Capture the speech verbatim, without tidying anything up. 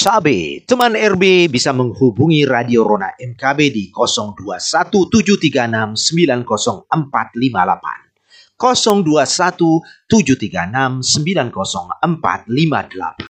Cabe, teman R B bisa menghubungi Radio Rona M K B di nol dua satu tujuh tiga enam sembilan nol empat lima delapan, nol dua satu tujuh tiga enam sembilan nol empat lima delapan.